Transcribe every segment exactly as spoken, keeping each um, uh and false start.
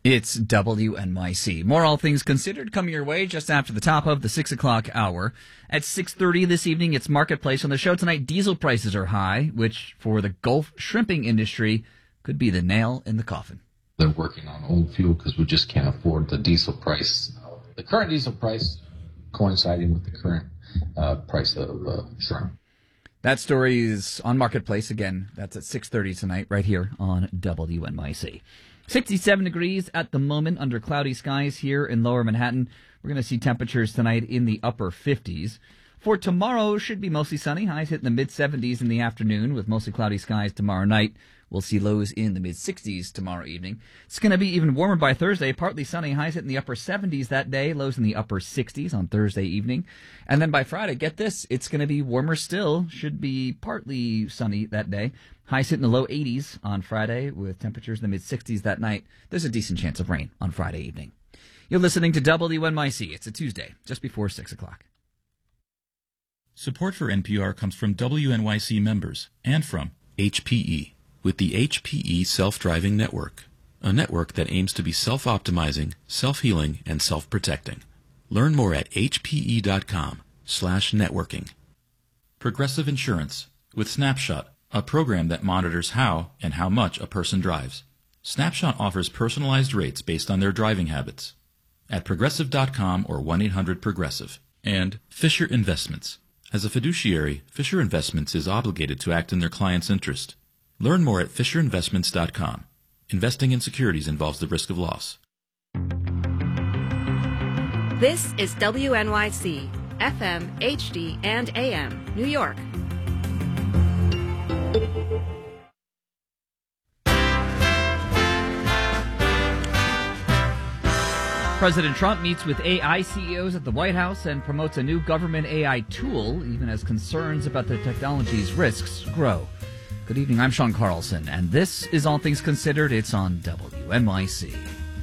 It's W N Y C. More All Things Considered coming your way just after the top of the six o'clock hour. At six thirty this evening, it's Marketplace. On the show tonight, diesel prices are high, which for the Gulf shrimping industry could be the nail in the coffin. They're working on old fuel because we just can't afford the diesel price. The current diesel price coinciding with the current uh, price of uh, shrimp. That story is on Marketplace. Again, that's at six thirty tonight right here on W N Y C. sixty-seven degrees at the moment under cloudy skies here in lower Manhattan. We're going to see temperatures tonight in the upper fifties. For tomorrow, should be mostly sunny. Highs hit in the mid-seventies in the afternoon with mostly cloudy skies tomorrow night. We'll see lows in the mid-sixties tomorrow evening. It's going to be even warmer by Thursday. Partly sunny. Highs hit in the upper seventies that day. Lows in the upper sixties on Thursday evening. And then by Friday, get this, it's going to be warmer still. Should be partly sunny that day. Highs hit in the low eighties on Friday with temperatures in the mid-sixties that night. There's a decent chance of rain on Friday evening. You're listening to W N Y C. It's a Tuesday, just before six o'clock. Support for N P R comes from W N Y C members and from H P E, with the H P E Self-Driving Network, a network that aims to be self-optimizing, self-healing, and self-protecting. Learn more at hpe.com slash networking. Progressive Insurance, with Snapshot, a program that monitors how and how much a person drives. Snapshot offers personalized rates based on their driving habits. At progressive dot com or one eight hundred progressive. And Fisher Investments. As a fiduciary, Fisher Investments is obligated to act in their client's interest. Learn more at fisher investments dot com. Investing in securities involves the risk of loss. This is W N Y C, F M, H D, and A M, New York. President Trump meets with A I C E Os at the White House and promotes a new government A I tool, even as concerns about the technology's risks grow. Good evening, I'm Sean Carlson, and this is All Things Considered. It's on W N Y C.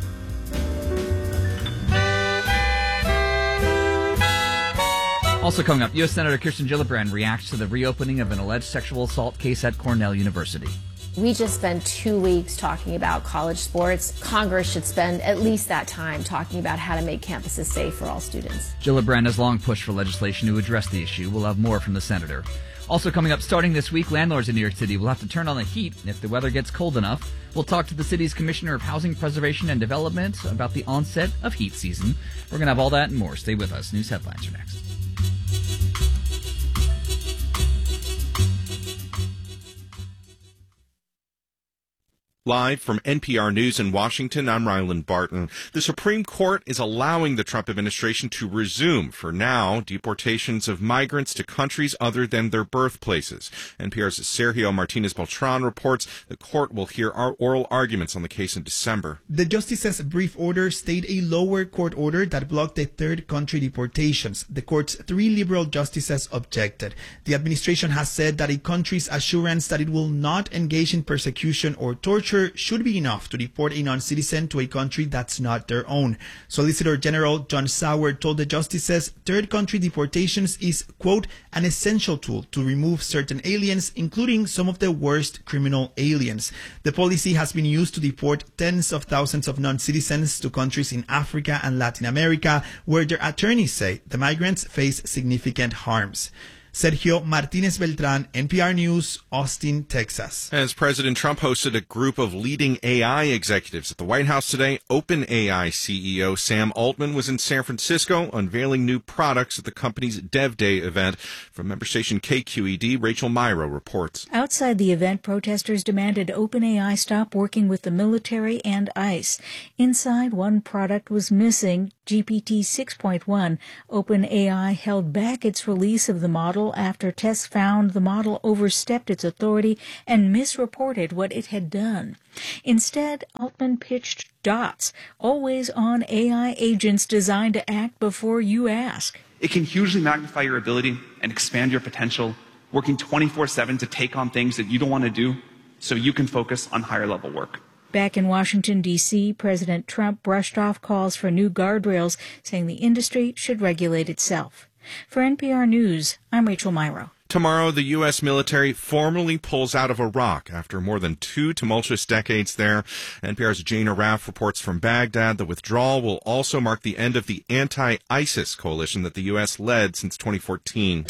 Also coming up, U S Senator Kirsten Gillibrand reacts to the reopening of an alleged sexual assault case at Cornell University. We just spent two weeks talking about college sports. Congress should spend at least that time talking about how to make campuses safe for all students. Gillibrand has long pushed for legislation to address the issue. We'll have more from the senator. Also coming up, starting this week, landlords in New York City will have to turn on the heat if the weather gets cold enough. We'll talk to the city's Commissioner of Housing Preservation and Development about the onset of heat season. We're going to have all that and more. Stay with us. News headlines are next. Live from N P R News in Washington, I'm Ryland Barton. The Supreme Court is allowing the Trump administration to resume, for now, deportations of migrants to countries other than their birthplaces. N P R's Sergio Martinez-Beltran reports the court will hear our oral arguments on the case in December. The justice's brief order stayed a lower court order that blocked the third country deportations. The court's three liberal justices objected. The administration has said that a country's assurance that it will not engage in persecution or torture should be enough to deport a non-citizen to a country that's not their own. Solicitor General John Sauer told the justices third country deportations is, quote, an essential tool to remove certain aliens, including some of the worst criminal aliens. The policy has been used to deport tens of thousands of non-citizens to countries in Africa and Latin America, where their attorneys say the migrants face significant harms. Sergio Martinez-Beltran, N P R News, Austin, Texas. As President Trump hosted a group of leading A I executives at the White House today, OpenAI C E O Sam Altman was in San Francisco unveiling new products at the company's Dev Day event. From member station K Q E D, Rachel Myro reports. Outside the event, protesters demanded OpenAI stop working with the military and ICE. Inside, one product was missing, G P T six point one. OpenAI held back its release of the model after tests found the model overstepped its authority and misreported what it had done. Instead, Altman pitched DOTS, always-on A I agents designed to act before you ask. It can hugely magnify your ability and expand your potential, working twenty-four seven to take on things that you don't want to do so you can focus on higher-level work. Back in Washington, D C, President Trump brushed off calls for new guardrails, saying the industry should regulate itself. For N P R News, I'm Rachel Myro. Tomorrow, the U S military formally pulls out of Iraq after more than two tumultuous decades there. N P R's Jane Arraf reports from Baghdad. The withdrawal will also mark the end of the anti-ISIS coalition that the U S led since twenty fourteen.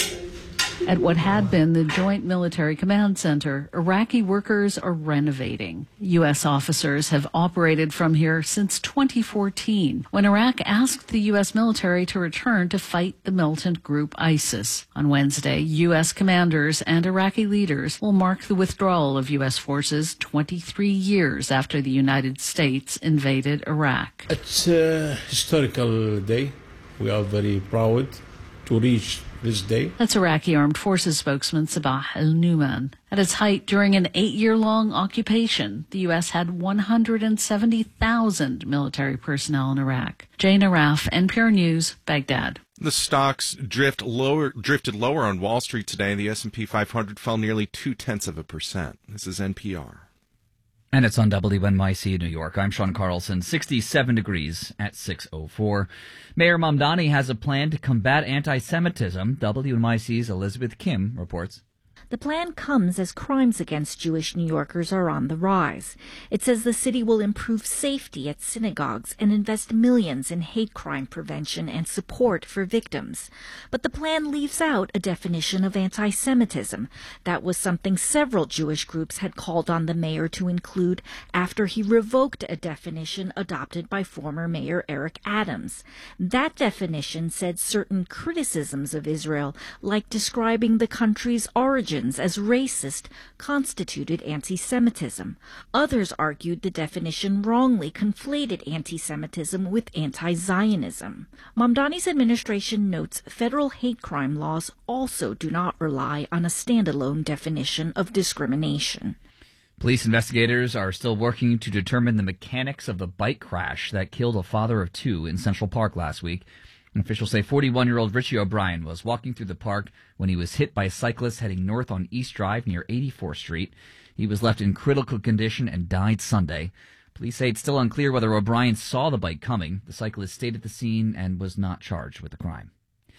At what had been the Joint Military Command Center, Iraqi workers are renovating. U S officers have operated from here since twenty fourteen, when Iraq asked the U S military to return to fight the militant group ISIS. On Wednesday, U S commanders and Iraqi leaders will mark the withdrawal of U S forces twenty-three years after the United States invaded Iraq. It's a historical day. We are very proud to reach this day. That's Iraqi Armed Forces spokesman Sabah al-Numan. At its height during an eight-year-long occupation, the U S had one hundred seventy thousand military personnel in Iraq. Jane Arraf, N P R News, Baghdad. The stocks drift lower, drifted lower on Wall Street today. The S and P five hundred fell nearly two-tenths of a percent. This is N P R. And it's on W N Y C New York. I'm Sean Carlson. sixty-seven degrees at six oh four. Mayor Mamdani has a plan to combat anti-Semitism. W N Y C's Elizabeth Kim reports. The plan comes as crimes against Jewish New Yorkers are on the rise. It says the city will improve safety at synagogues and invest millions in hate crime prevention and support for victims. But the plan leaves out a definition of anti-Semitism. That was something several Jewish groups had called on the mayor to include after he revoked a definition adopted by former Mayor Eric Adams. That definition said certain criticisms of Israel, like describing the country's origin as racist, constituted anti-Semitism. Others argued the definition wrongly conflated anti-Semitism with anti-Zionism. Mamdani's administration notes federal hate crime laws also do not rely on a standalone definition of discrimination. Police investigators are still working to determine the mechanics of the bike crash that killed a father of two in Central Park last week. Officials say forty-one-year-old Richie O'Brien was walking through the park when he was hit by a cyclist heading north on East Drive near eighty-fourth Street. He was left in critical condition and died Sunday. Police say it's still unclear whether O'Brien saw the bike coming. The cyclist stayed at the scene and was not charged with the crime.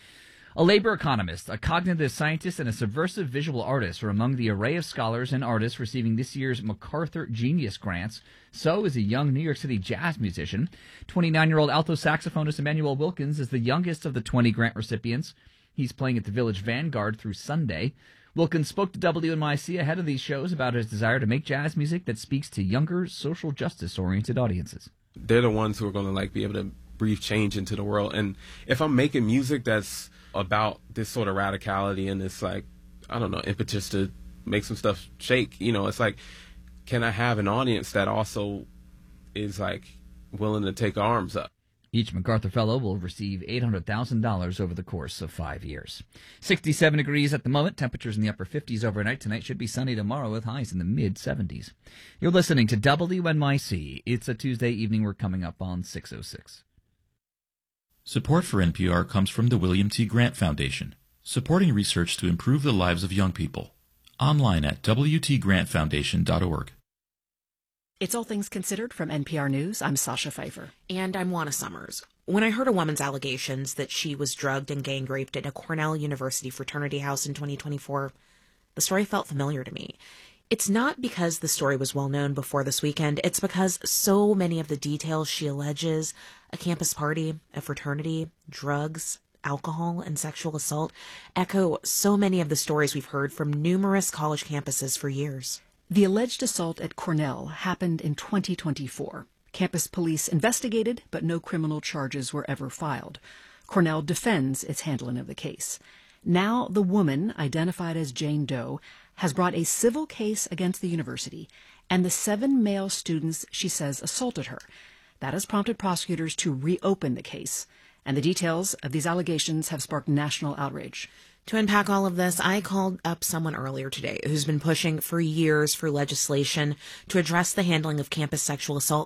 A labor economist, a cognitive scientist, and a subversive visual artist are among the array of scholars and artists receiving this year's MacArthur Genius Grants. So is a young New York City jazz musician. twenty-nine-year-old alto saxophonist Emmanuel Wilkins is the youngest of the twenty grant recipients. He's playing at the Village Vanguard through Sunday. Wilkins spoke to W N Y C ahead of these shows about his desire to make jazz music that speaks to younger, social justice-oriented audiences. They're the ones who are going to like be able to breathe change into the world. And if I'm making music that's about this sort of radicality and this, like, I don't know, impetus to make some stuff shake, you know, it's like, can I have an audience that also is, like, willing to take arms up? Each MacArthur Fellow will receive eight hundred thousand dollars over the course of five years. sixty-seven degrees at the moment. Temperatures in the upper fifties overnight. Tonight should be sunny tomorrow with highs in the mid-seventies. You're listening to W N Y C. It's a Tuesday evening. We're coming up on six oh six. Support for N P R comes from the William T. Grant Foundation, supporting research to improve the lives of young people. Online at w t grant foundation dot org. It's All Things Considered from N P R News. I'm Sasha Pfeiffer. And I'm Juana Summers. When I heard a woman's allegations that she was drugged and gang raped at a Cornell University fraternity house in twenty twenty-four, the story felt familiar to me. It's not because the story was well known before this weekend. It's because so many of the details she alleges, a campus party, a fraternity, drugs, alcohol, and sexual assault, echo so many of the stories we've heard from numerous college campuses for years. The alleged assault at Cornell happened in twenty twenty-four. Campus police investigated, but no criminal charges were ever filed. Cornell defends its handling of the case. Now the woman, identified as Jane Doe, has brought a civil case against the university and the seven male students she says assaulted her. That has prompted prosecutors to reopen the case, and the details of these allegations have sparked national outrage. To unpack all of this, I called up someone earlier today who's been pushing for years for legislation to address the handling of campus sexual assault